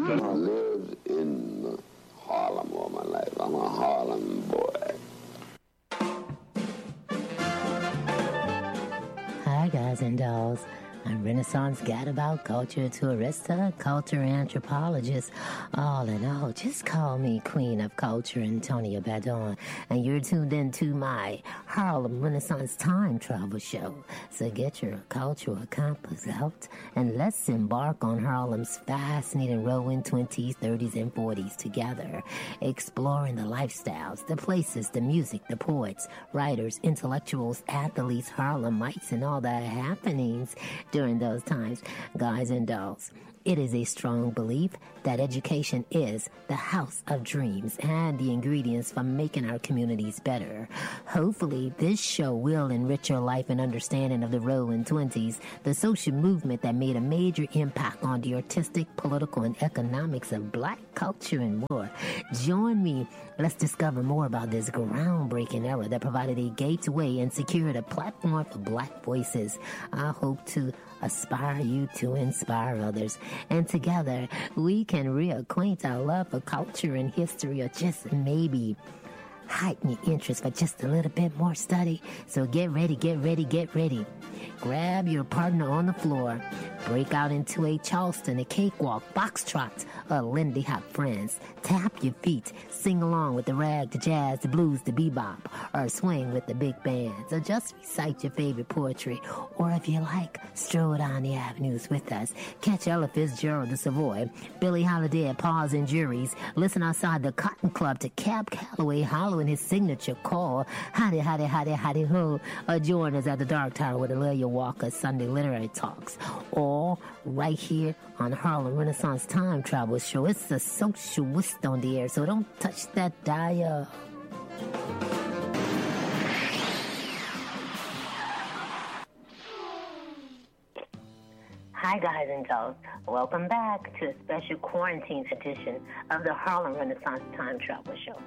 I lived in Harlem all my life. I'm a Harlem boy. Hi, guys and dolls. I'm Renaissance gadabout culture tourista, culture anthropologist. All in all, just call me Queen of Culture, Antonia Badon. And you're tuned into my Harlem Renaissance time travel show. So get your cultural compass out and let's embark on Harlem's fascinating roaring 20s, 30s, and 40s together, exploring the lifestyles, the places, the music, the poets, writers, intellectuals, athletes, Harlemites, and all the happenings during those times, guys and dolls. It is a strong belief that education is the house of dreams and the ingredients for making our communities better. Hopefully, this show will enrich your life and understanding of the Roaring 20s, the social movement that made a major impact on the artistic, political, and economics of black culture and more. Join me. Let's discover more about this groundbreaking era that provided a gateway and secured a platform for black voices. I hope to aspire you to inspire others. And together, we can reacquaint our love for culture and history, or just maybe heighten your interest for just a little bit more study. So get ready, get ready, get ready. Grab your partner on the floor. Break out into a Charleston, a cakewalk, foxtrot, or Lindy Hop friends. Tap your feet. Sing along with the rag, the jazz, the blues, the bebop, or swing with the big bands, or just recite your favorite poetry, or if you like, stroll down the avenues with us. Catch Ella Fitzgerald, the Savoy, Billie Holiday at Paws and Juries. Listen outside the Cotton Club to Cab Calloway hollering his signature call, howdy, howdy, howdy, howdy, ho, or join us at the Dark Tower with Alelia Walker Sunday Literary Talks, all right here on Harlem Renaissance Time Travel Show. It's a socialist on the air, so don't touch that dial. Hi, guys and dolls. Welcome back to a special quarantine edition of the Harlem Renaissance Time Travel Show.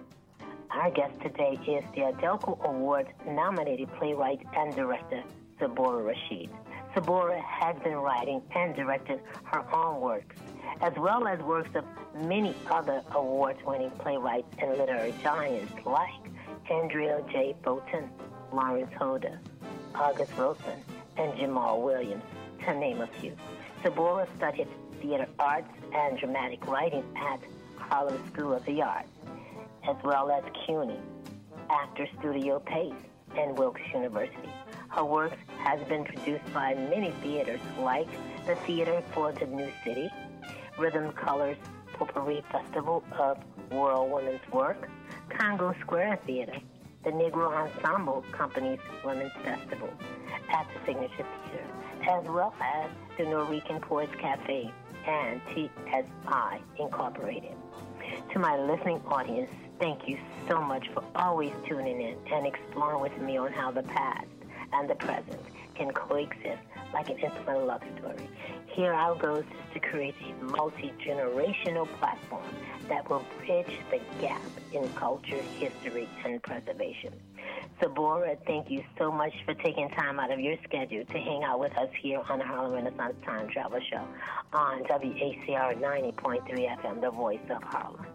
Our guest today is the Adelco Award-nominated playwright and director, Sabora Rashid. Sabora has been writing and directed her own works, as well as works of many other award-winning playwrights and literary giants like Andrea J. Bolton, Lawrence Holder, August Wilson, and Jamal Williams, to name a few. Sabora studied theater arts and dramatic writing at Harlem School of the Arts, as well as CUNY, Actor Studio Pace, and Wilkes University. Her work has been produced by many theaters like the Theater for the New City, Rhythm Colors Potpourri Festival of World Women's Work, Congo Square Theater, the Negro Ensemble Company's Women's Festival at the Signature Theater, as well as the Norwegian Poets Cafe and TSI Incorporated. To my listening audience, thank you so much for always tuning in and exploring with me on how the past and the present can coexist like an intimate love story. Here our goal is to create a multi-generational platform that will bridge the gap in culture, history, and preservation. Sabora, thank you so much for taking time out of your schedule to hang out with us here on the Harlem Renaissance Time Travel Show on WACR 90.3 FM, the voice of Harlem.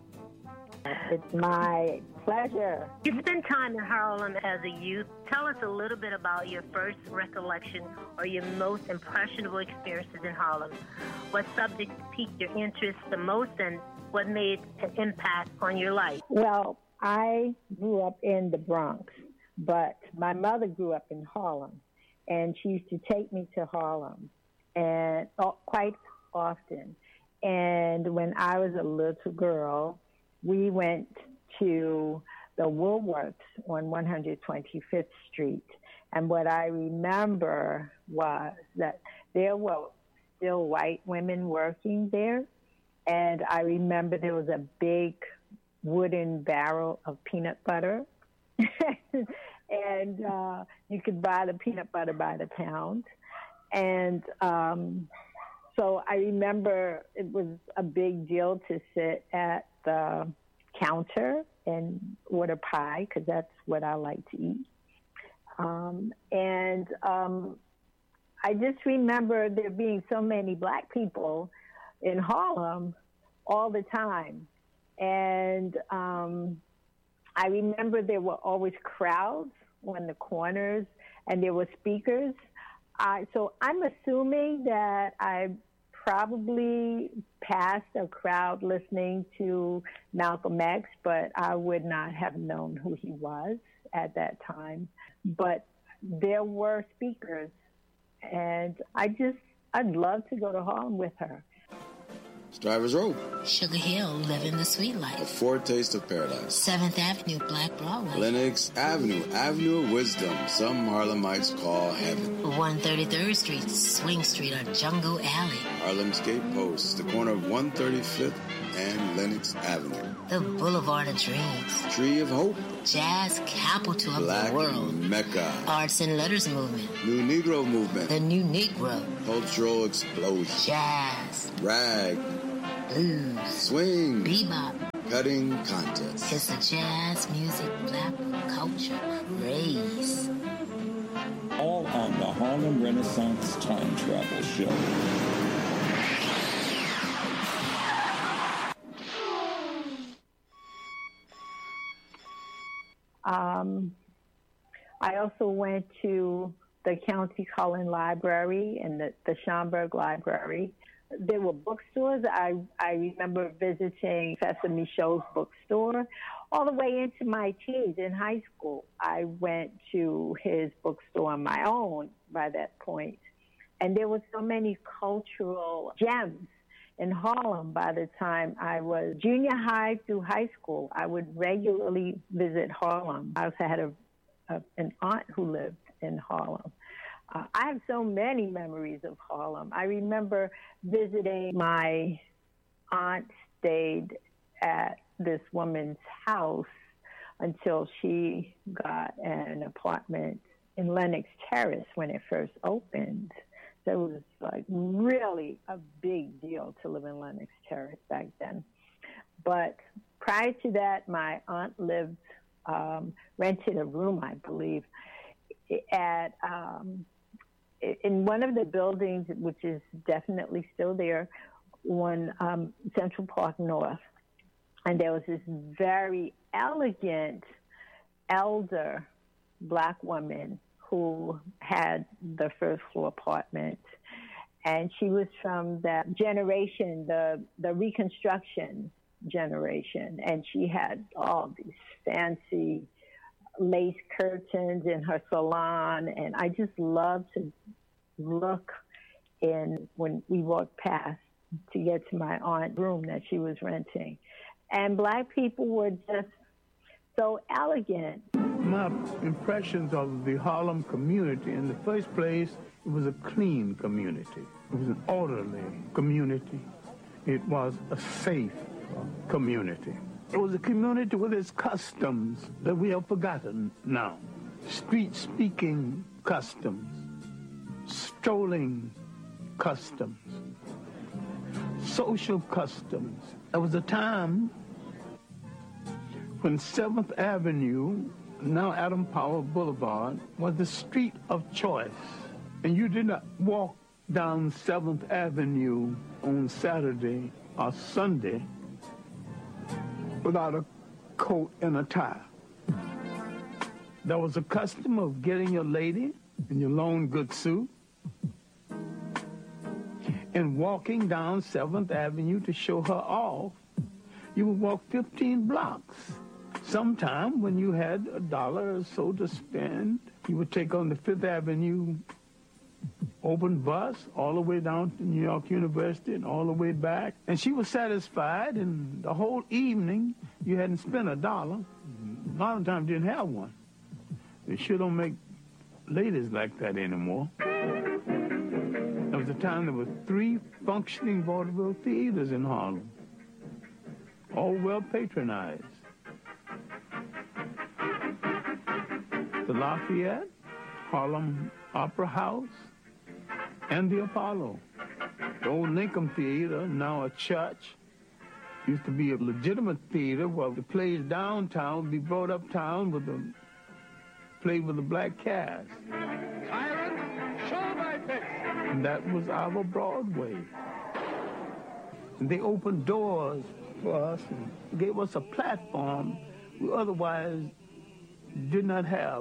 It's my pleasure. You spent time in Harlem as a youth. Tell us a little bit about your first recollection or your most impressionable experiences in Harlem. What subjects piqued your interest the most and what made an impact on your life? Well, I grew up in the Bronx, but my mother grew up in Harlem, and she used to take me to Harlem and quite often. And when I was a little girl, we went to the Woolworths on 125th Street. And what I remember was that there were still white women working there. And I remember there was a big wooden barrel of peanut butter. And you could buy the peanut butter by the pound. And so I remember it was a big deal to sit at the counter and order pie, because that's what I like to eat. I just remember there being so many black people in Harlem all the time. And I remember there were always crowds on the corners, and there were speakers. So I'm assuming that I probably passed a crowd listening to Malcolm X, but I would not have known who he was at that time. But there were speakers, and I'd love to go to Harlem with her. Strivers Road. Sugar Hill, living the sweet A life. foretaste of paradise. 7th Avenue, Black Broadway. Lenox Avenue, Avenue of Wisdom. Some Harlemites call heaven. 133rd Street, Swing Street, or Jungle Alley. Harlem's Gate Post, the corner of 135th and Lenox Avenue. The Boulevard of Dreams. Tree of Hope. Jazz capital of Black the world. Mecca. Arts and Letters Movement. New Negro Movement. The New Negro. Cultural Explosion. Jazz. Rag. Blues. Swing. Bebop. Cutting Contest. It's a jazz music black culture race. All on the Harlem Renaissance Time Travel Show. I also went to the County Cullen Library and the Schomburg Library. There were bookstores. I remember visiting Sesame Show's bookstore all the way into my teens in high school. I went to his bookstore on my own by that point. And there were so many cultural gems in Harlem by the time I was junior high through high school. I would regularly visit Harlem. I also had an aunt who lived in Harlem. I have so many memories of Harlem. I remember visiting my aunt stayed at this woman's house until she got an apartment in Lenox Terrace when it first opened. So it was like really a big deal to live in Lenox Terrace back then. But prior to that, my aunt rented a room, I believe, at in one of the buildings, which is definitely still there, on Central Park North. And there was this very elegant elder black woman who had the first floor apartment. And she was from that generation, the Reconstruction generation. And she had all these fancy lace curtains in her salon. And I just loved to look in when we walked past to get to my aunt's room that she was renting. And black people were just so elegant. My impressions of the Harlem community, in the first place, it was a clean community. It was an orderly community. It was a safe community. It was a community with its customs that we have forgotten now. Street-speaking customs, strolling customs, social customs. There was a time when 7th Avenue, now Adam Powell Boulevard, was the street of choice. And you did not walk down 7th Avenue on Saturday or Sunday without a coat and a tie. There was a custom of getting your lady in your long good suit and walking down 7th Avenue to show her off. You would walk 15 blocks. Sometime when you had $1 or so to spend, you would take on the 5th Avenue open bus all the way down to New York University and all the way back. And she was satisfied, and the whole evening you hadn't spent $1. A lot of times you didn't have one. They sure don't make ladies like that anymore. There was a time there were 3 functioning vaudeville theaters in Harlem, all well patronized. The Lafayette, Harlem Opera House, and the Apollo. The old Lincoln Theater, now a church, used to be a legitimate theater where the plays downtown would be brought uptown with the played with a black cast. Tyrant, show my face. And that was our Broadway. And they opened doors for us and gave us a platform we otherwise did not have.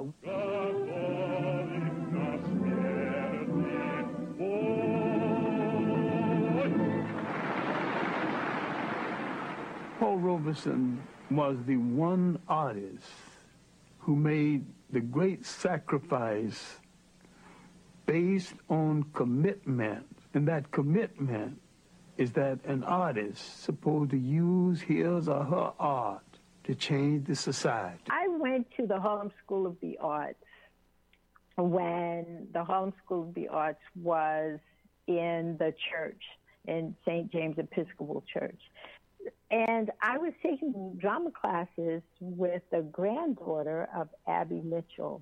Paul Robeson was the one artist who made the great sacrifice based on commitment. And that commitment is that an artist supposed to use his or her art to change the society. I went to the Harlem School of the Arts when the Harlem School of the Arts was in the church, in St. James Episcopal Church. And I was taking drama classes with the granddaughter of Abby Mitchell.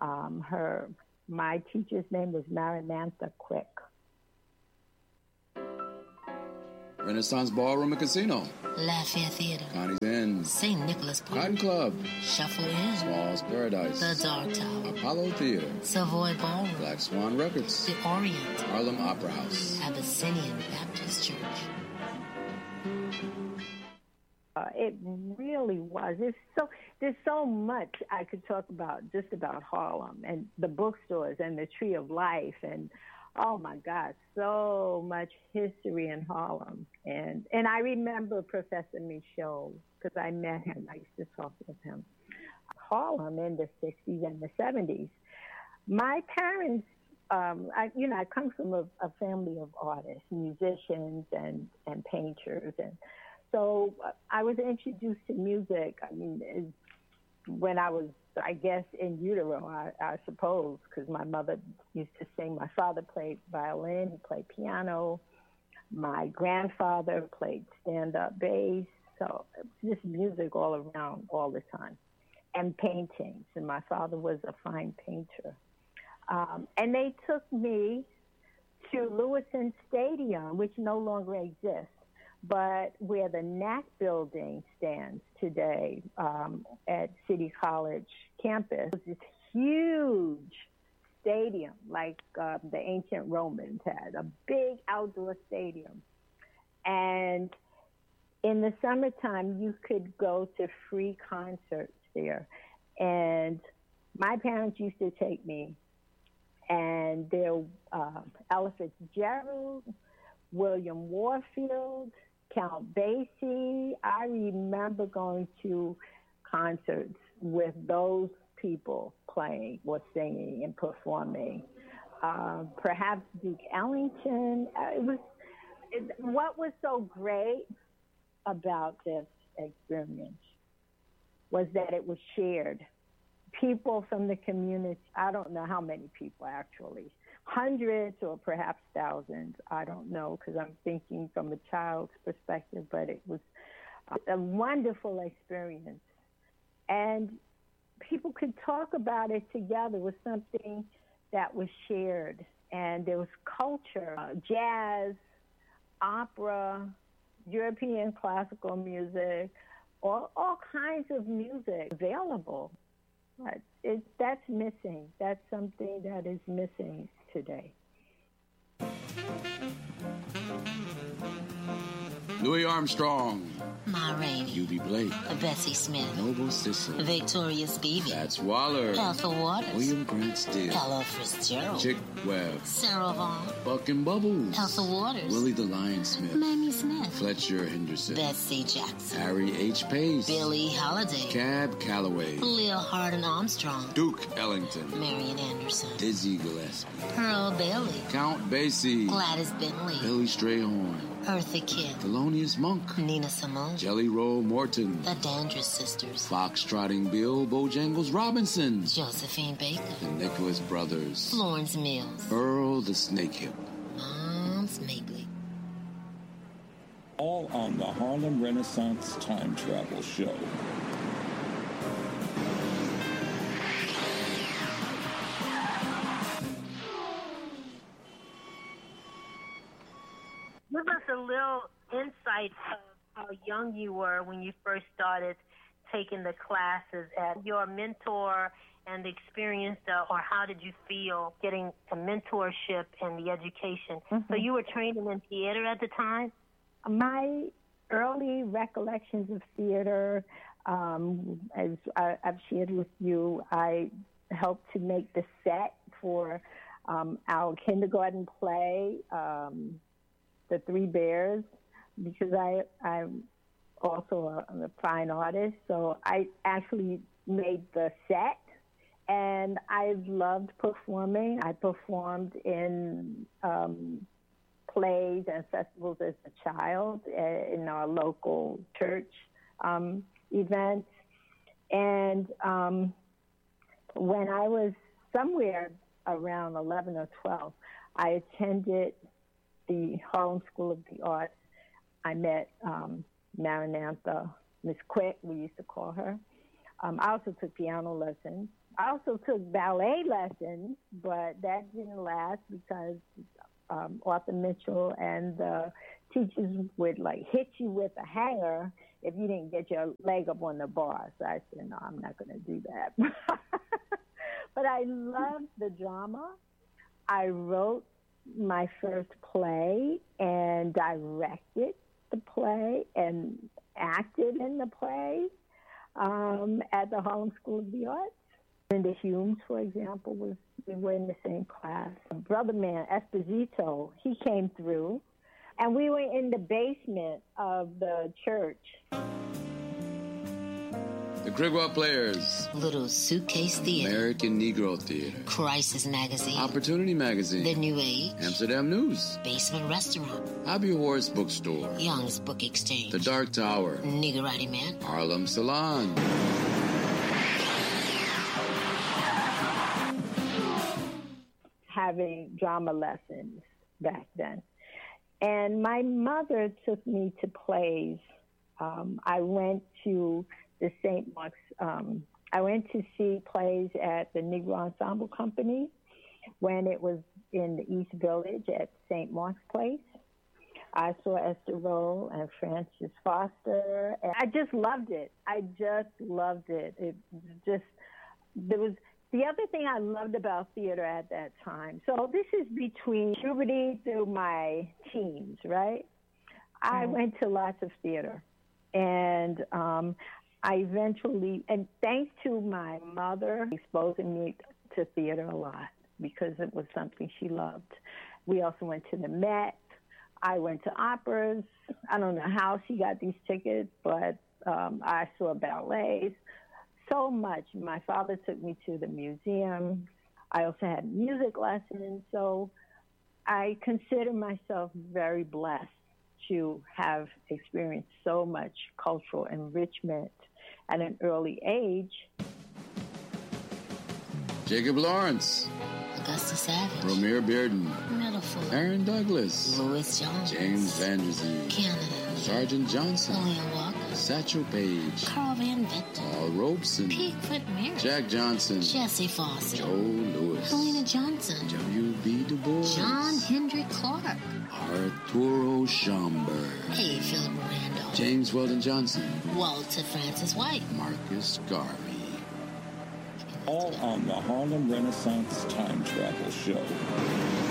My teacher's name was Maranantha Quick. Renaissance Ballroom and Casino. Lafayette Theater. Connie's Inn. St. Nicholas Park. Cotton Club. Shuffle Inn. Small's Paradise. The Dark Tower. Apollo Theater. Savoy Ballroom. Black Swan Records. The Orient. Harlem Opera House. Abyssinian Baptist Church. It really was. There's so much I could talk about just about Harlem and the bookstores and the Tree of Life and, oh my God, so much history in Harlem. And I remember Professor Michaud because I met him. I used to talk with him. Harlem in the 60s and the 70s. My parents, I come from a family of artists, musicians and painters, and so I was introduced to music, when I was, I guess, in utero, I suppose, because my mother used to sing. My father played violin, he played piano. My grandfather played stand-up bass. So just music all around all the time. And paintings, and my father was a fine painter. And they took me to Lewison Stadium, which no longer exists, but where the NAC building stands today at City College campus. It's this huge stadium like the ancient Romans had, a big outdoor stadium. And in the summertime, you could go to free concerts there. And my parents used to take me, and there Ella Fitzgerald, William Warfield, Count Basie. I remember going to concerts with those people playing or singing and performing. Perhaps Duke Ellington. What was so great about this experience was that it was shared. People from the community, I don't know how many people actually, hundreds or perhaps thousands, I don't know, because I'm thinking from a child's perspective, but it was a wonderful experience. And people could talk about it together. It was something that was shared. And there was culture, jazz, opera, European classical music, all kinds of music available. But that's missing. That's something that is missing today. Louis Armstrong. Ma Rainey. U.B. Blake. Bessie Smith. Noble Sissy. Victoria Spivey. Fats Waller. Ethel Waters. William Grant Still. Ella Fitzgerald. Chick Webb. Sarah Vaughan. Buck and Bubbles. Ethel Waters. Willie the Lion Smith. Mamie Smith. Fletcher Henderson. Betsy Jackson. Harry H. Pace. Billie Holiday. Cab Calloway. Leah Hardin Armstrong. Duke Ellington. Marian Anderson. Dizzy Gillespie. Pearl Bailey. Count Basie. Gladys Bentley. Billy Strayhorn. Eartha Kitt. Thelonious Monk. Nina Simone. Jelly Roll Morton. The Dandridge Sisters. Foxtrotting Bill Bojangles Robinson. Josephine Baker. The Nicholas Brothers. Florence Mills. Earl the Snakehill. Moms Mabley. All on the Harlem Renaissance Time Travel Show. Give us a little insight of how young you were when you first started taking the classes, at your mentor and the experience, or how did you feel getting a mentorship and the education? Mm-hmm. So you were training in theater at the time? My early recollections of theater, as I've shared with you, I helped to make the set for our kindergarten play, The Three Bears, because I'm also a fine artist. So I actually made the set, and I loved performing. I performed in plays and festivals as a child in our local church events. And when I was somewhere around 11 or 12, I attended the Harlem School of the Arts. I met Maranatha, Miss Quick, we used to call her. I also took piano lessons. I also took ballet lessons, but that didn't last because Arthur Mitchell and the teachers would like hit you with a hanger if you didn't get your leg up on the bar. So I said, no, I'm not going to do that. But I loved the drama. I wrote my first play and directed the play and acted in the play at the Harlem School of the Arts. Linda Humes, for example, we were in the same class. Brother Man, Esposito, he came through, and we were in the basement of the church. The Krigwa Players. Little Suitcase Theater. American Negro Theater. Crisis Magazine. Opportunity Magazine. The New Age. Amsterdam News. Basement Restaurant. Hobby Horse Bookstore. Young's Book Exchange. The Dark Tower. Niggerati Man. Harlem Salon. Having drama lessons back then. And my mother took me to plays. I went to the St. Mark's, I went to see plays at the Negro Ensemble Company when it was in the East Village at St. Mark's Place. I saw Esther Rolle and Francis Foster, and I just loved it. I just loved it. The other thing I loved about theater at that time, so this is between puberty through my teens, right? I went to lots of theater, and I eventually, and thanks to my mother exposing me to theater a lot because it was something she loved. We also went to the Met. I went to operas. I don't know how she got these tickets, but I saw ballets. So much. My father took me to the museum. I also had music lessons. So I consider myself very blessed to have experienced so much cultural enrichment at an early age. Jacob Lawrence. Augusta Savage. Romare Bearden. Middlefield. Aaron Douglas. Louis Jones. James Vanderzee. Canada. Sergeant Johnson. William Walker. Satchel Paige. Carl Van Vechten. Paul Robeson. Pickford Merritt. Jack Johnson. Jesse Fawcett. Joe Lewis. Helena Johnson. W.B. Du Bois. John Henry Clark. Arturo Schomburg. A. Philip Randolph. James Weldon Johnson. Walter Francis White. Marcus Garvey. All on the Harlem Renaissance Time Travel Show.